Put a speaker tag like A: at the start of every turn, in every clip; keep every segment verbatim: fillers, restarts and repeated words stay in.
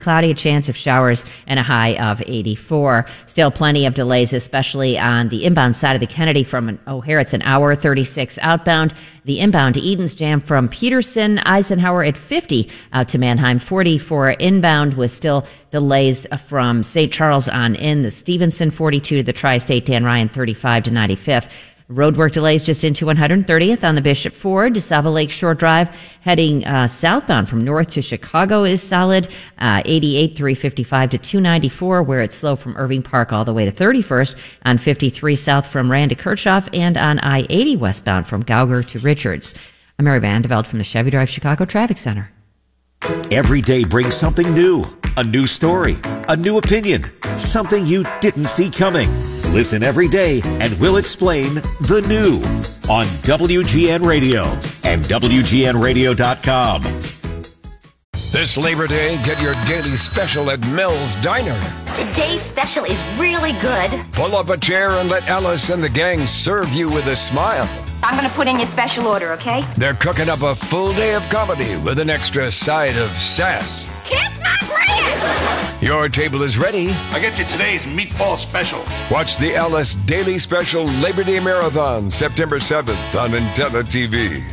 A: Cloudy, a chance of showers, and a high of eighty-four. Still plenty of delays, especially on the inbound side of the Kennedy from O'Hare. It's an hour, thirty-six outbound. The inbound to Eden's Jam from Peterson, Eisenhower at fifty out to Mannheim, forty for inbound, with still delays from Saint Charles on in. The Stevenson forty-two to the Tri-State, Dan Ryan thirty-five to ninety-fifth. Roadwork delays just into one hundred thirtieth on the Bishop Ford. DeSable Lake Shore Drive heading uh, southbound from north to Chicago is solid. Uh, eighty-eight, three fifty-five to two ninety-four, where it's slow from Irving Park all the way to thirty-first. On fifty-three south from Rand to Kirchhoff, and on I eighty westbound from Gauger to Richards. I'm Mary Vandeveld from the Chevy Drive Chicago Traffic Center.
B: Every day brings something new. A new story, a new opinion, something you didn't see coming. Listen every day and we'll explain the new on W G N Radio and W G N radio dot com.
C: This Labor Day, get your daily special at Mel's Diner.
D: Today's special is really good.
C: Pull up a chair and let Alice and the gang serve you with a smile.
D: I'm going to put in your special order, okay?
C: They're cooking up a full day of comedy with an extra side of sass.
D: Kiss my grits!
C: Your table is ready.
E: I get you today's meatball special.
C: Watch the Alice Daily Special Labor Day Marathon September seventh on Intella T V.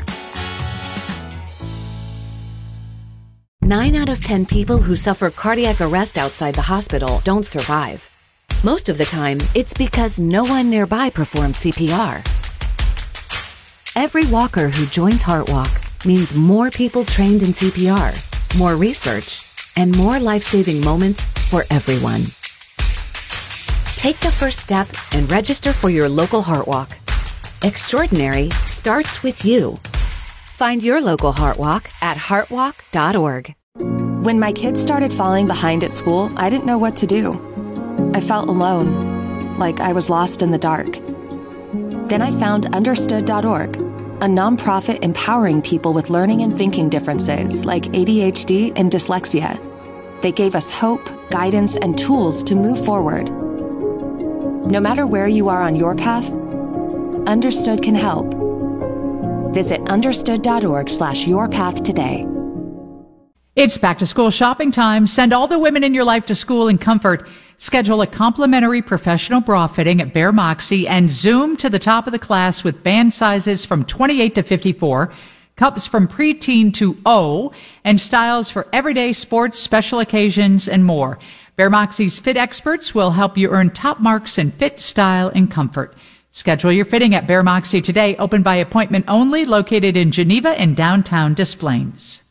F: Nine out of ten people who suffer cardiac arrest outside the hospital don't survive. Most of the time, it's because no one nearby performs C P R. Every walker who joins HeartWalk means more people trained in C P R, more research, and more life-saving moments for everyone. Take the first step and register for your local HeartWalk. Extraordinary starts with you. Find your local HeartWalk at heartwalk dot org.
G: When my kids started falling behind at school, I didn't know what to do. I felt alone, like I was lost in the dark. Then I found understood dot org, a nonprofit empowering people with learning and thinking differences like A D H D and dyslexia. They gave us hope, guidance, and tools to move forward. No matter where you are on your path, Understood can help. Visit understood dot org slash your path today.
H: It's back to school shopping time. Send all the women in your life to school in comfort. Schedule a complimentary professional bra fitting at Bare Moxie and zoom to the top of the class with band sizes from twenty-eight to fifty-four, cups from preteen to O, and styles for everyday sports, special occasions, and more. Bare Moxie's fit experts will help you earn top marks in fit, style, and comfort. Schedule your fitting at Bare Moxie today, open by appointment only, located in Geneva and downtown Des Plaines.